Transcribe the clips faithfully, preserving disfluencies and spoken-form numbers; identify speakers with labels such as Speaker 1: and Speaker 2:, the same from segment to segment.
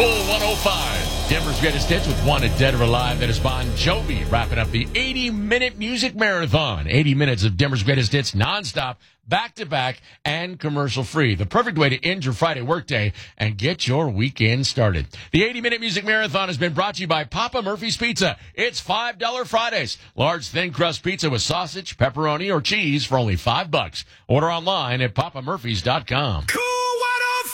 Speaker 1: Cool one oh five. Denver's greatest hits with Wanted Dead or Alive. That is Bon Jovi wrapping up the eighty-minute music marathon. eighty minutes of Denver's greatest hits nonstop, back-to-back, and commercial-free. The perfect way to end your Friday workday and get your weekend started. The eighty-minute music marathon has been brought to you by Papa Murphy's Pizza. It's five dollar Fridays. Large thin crust pizza with sausage, pepperoni, or cheese for only five bucks. Order online at papa murphys dot com.
Speaker 2: Cool one oh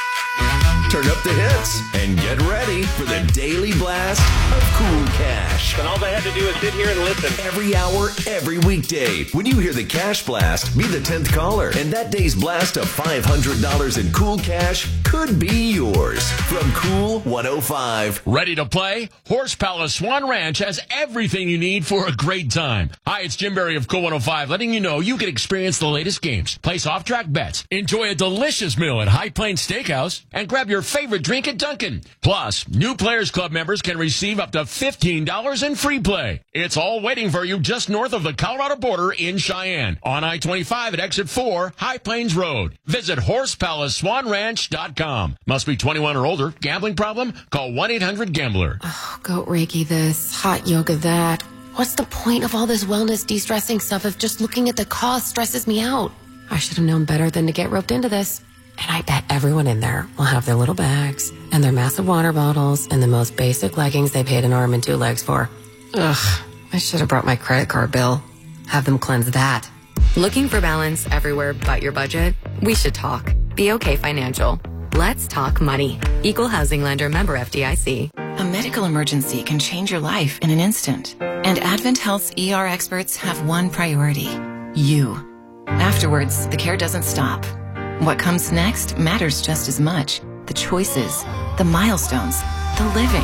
Speaker 2: five! Turn up the hits and get ready for the daily blast of Cool Cash.
Speaker 3: And all they had to do is sit here and listen.
Speaker 2: Every hour, every weekday. When you hear the Cash Blast, be the tenth caller. And that day's blast of five hundred dollars in Cool Cash could be yours. From Cool one oh five.
Speaker 1: Ready to play? Horse Palace Swan Ranch has everything you need for a great time. Hi, it's Jim Berry of Cool one oh five, letting you know you can experience the latest games, place off-track bets, enjoy a delicious meal at High Plains Steakhouse, and grab your favorite drink at Dunkin'. Plus, new Players Club members can receive up to fifteen dollars in free play. It's all waiting for you just north of the Colorado border in Cheyenne on I twenty-five at exit four, High Plains Road. Visit horse palace swan ranch dot com. Must be twenty-one or older. Gambling problem? Call one eight hundred gambler.
Speaker 4: Oh, goat Reiki this, hot yoga that. What's the point of all this wellness de-stressing stuff if just looking at the cost stresses me out? I should have known better than to get roped into this. And I bet everyone in there will have their little bags and their massive water bottles and the most basic leggings they paid an arm and two legs for. Ugh, I should have brought my credit card bill. Have them cleanse that.
Speaker 5: Looking for balance everywhere but your budget? We should talk. Be okay financial. Let's talk money. Equal housing lender, member F D I C.
Speaker 6: A medical emergency can change your life in an instant. And Advent Health's E R experts have one priority: you. Afterwards, the care doesn't stop. What comes next matters just as much. The choices, the milestones, the living.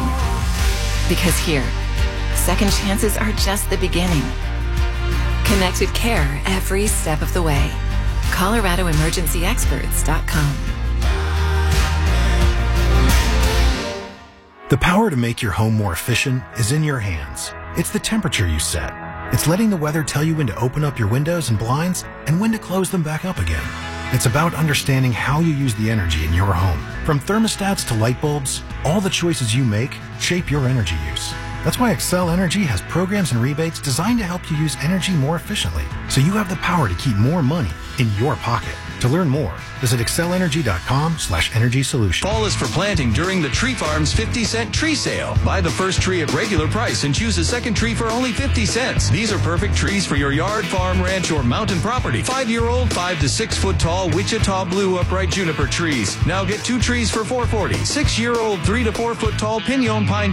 Speaker 6: Because here, second chances are just the beginning. Connected care every step of the way. Colorado Emergency Experts dot com.
Speaker 7: The power to make your home more efficient is in your hands. It's the temperature you set. It's letting the weather tell you when to open up your windows and blinds and when to close them back up again. It's about understanding how you use the energy in your home. From thermostats to light bulbs, all the choices you make shape your energy use. That's why Xcel Energy has programs and rebates designed to help you use energy more efficiently, so you have the power to keep more money in your pocket. To learn more, visit xcel energy dot com slash energy solution.
Speaker 8: Fall is for planting during the Tree Farm's fifty cent tree sale. Buy the first tree at regular price and choose a second tree for only fifty cents. These are perfect trees for your yard, farm, ranch, or mountain property. Five-year-old, five to six foot tall Wichita Blue upright juniper trees. Now get two trees for four forty. Six-year-old, three to four foot tall Pinon Pine